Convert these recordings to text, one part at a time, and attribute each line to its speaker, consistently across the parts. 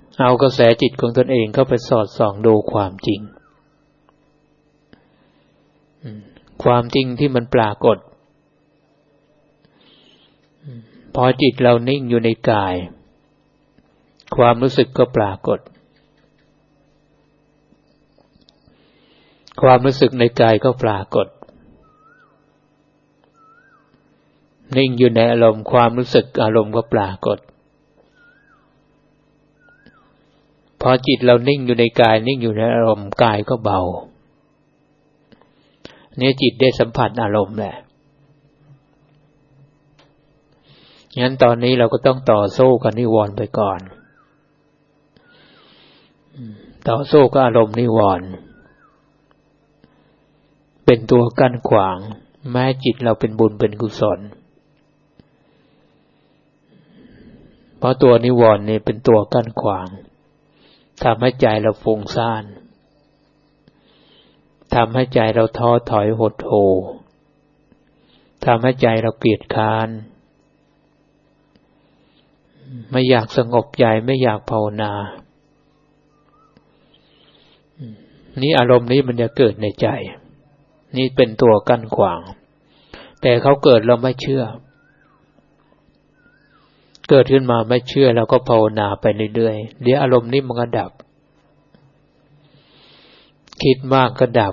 Speaker 1: เอากระแสจิตของตนเองเข้าไปสอดส่องดูความจริงความจริงที่มันปรากฏพอจิตเรานิ่งอยู่ในกายความรู้สึกก็ปรากฏความรู้สึกในกายก็ปรากฏนิ่งอยู่ในอารมณ์ความรู้สึกอารมณ์ก็ปรากฏพอจิตเรานิ่งอยู่ในกายนิ่งอยู่ในอารมณ์กายก็เบาเนี่ยจิตได้สัมผัสอารมณ์แหละงั้นตอนนี้เราก็ต้องต่อสู้กับนิวรณ์ไปก่อนต่อสู้กับอารมณ์นิวรณ์เป็นตัวกั้นขวางแม้จิตเราเป็นบุญเป็นกุศลเพราะตัวนิวรณ์นี่เป็นตัวกั้นขวางทำให้ใจเราฟุ้งซ่านทำให้ใจเราท้อถอยหดหู่ทำให้ใจเราเกลียดค้านไม่อยากสงบใจไม่อยากภาวนานี่อารมณ์นี้มันจะเกิดในใจนี่เป็นตัวกั้นขวางแต่เขาเกิดเราไม่เชื่อเกิดขึ้นมาไม่เชื่อแล้วก็ภาวนาไปเรื่อยๆเดี๋ยวอารมณ์นี้มันก็ดับคิดมากก็ดับ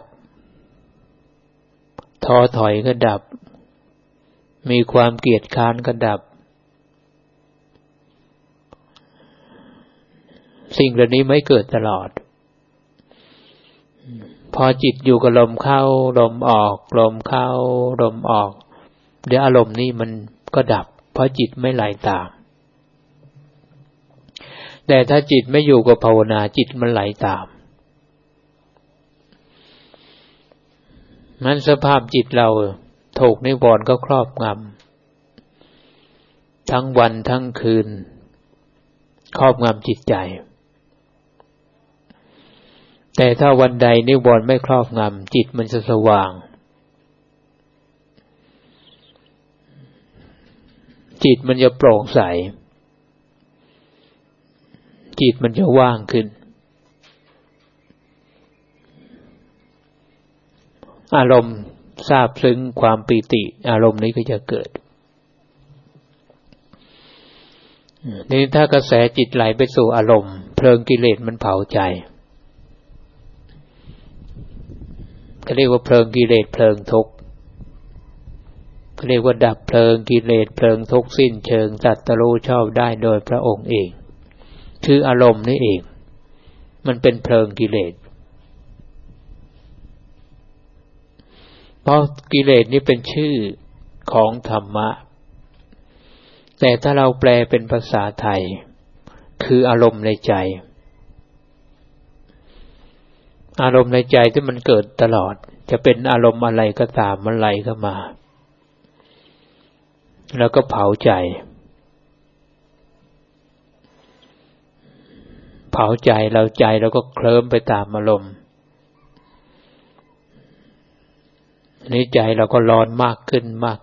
Speaker 1: ท้อถอยก็ดับมีความเกลียดค้านก็ดับสิ่งเหล่านี้ไม่เกิดตลอดพอจิตอยู่กับลมเข้าลมออกลมเข้าลมออกเดี๋ยวอารมณ์นี้มันก็ดับเพราะจิตไม่ไหลตามแต่ถ้าจิตไม่อยู่กับภาวนาจิตมันไหลตามนั้นสภาพจิตเราถูกนิวรณ์ก็ครอบงำทั้งวันทั้งคืนครอบงำจิตใจแต่ถ้าวันใดนิวรณ์ไม่ครอบงำจิตมันจะสว่างจิตมันจะโปร่งใสจิตมันจะว่างขึ้นอารมณ์ซาบซึ้งความปีติอารมณ์นี้ก็จะเกิดนี่ถ้ากระแสจิตไหลไปสู่อารมณ์เพลิงกิเลสมันเผาใจก็เรียกว่าเพลิงกิเลสเพลิงทุกข์ก็เรียกว่าดับเพลิงกิเลสเพลิงทุกข์สิ้นเชิงตรัสรู้ชอบได้โดยพระองค์เองคืออารมณ์นี่เองมันเป็นเพลิงกิเลสเพราะกิเลสนี่เป็นชื่อของธรรมะแต่ถ้าเราแปลเป็นภาษาไทยคืออารมณ์ในใจอารมณ์ในใจที่มันเกิดตลอดจะเป็นอารมณ์อะไรก็ตามมันไหลเข้ามาแล้วก็เผาใจเผาใจเราก็เคลิ้มไปตามอารมณ์นี้ใจเราก็ร้อนมากขึ้น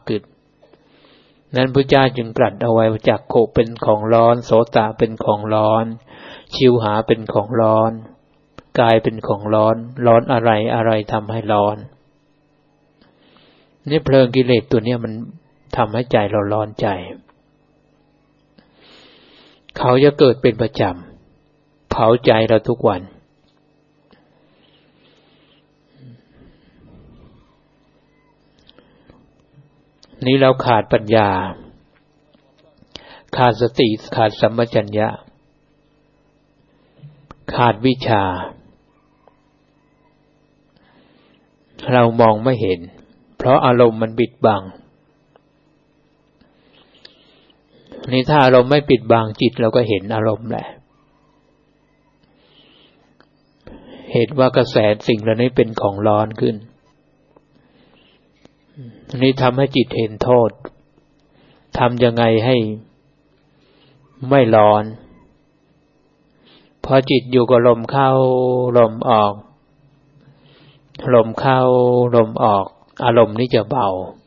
Speaker 1: นั้นพระเจ้าจึงตรัสเอาไว้ว่าจักขุเป็นของร้อนโสตเป็นของร้อนชิวหาเป็นของร้อนกายเป็นของร้อนร้อนอะไรทำให้ร้อนนี่เพลิงกิเลสตัวนี้มันทำให้ใจเราร้อนใจเขาจะเกิดเป็นประจำเผาใจเราทุกวันนี่เราขาดปัญญาขาดสติขาดสัมปชัญญะขาดวิชาเรามองไม่เห็นเพราะอารมณ์มันปิดบังนี่ถ้าอารมณ์ไม่ปิดบังจิตเราก็เห็นอารมณ์แหละเห็นว่ากระแสสิ่งเหล่านี้เป็นของร้อนขึ้นนี่ทำให้จิตเห็นโทษทำยังไงให้ไม่ร้อนพอจิตอยู่กับลมเข้าลมออกลมเข้าลมออกอารมณ์นี้จะเบา